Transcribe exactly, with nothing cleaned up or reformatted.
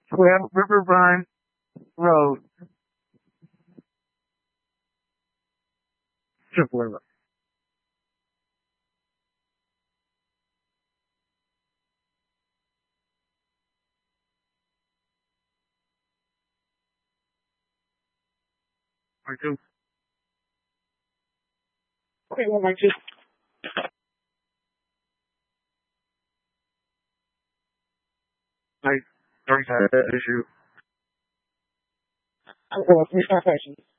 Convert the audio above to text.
twelve Rivervine Road, Chippewa. I do. Okay, well, I just. I already had that issue. Oh, well, three questions.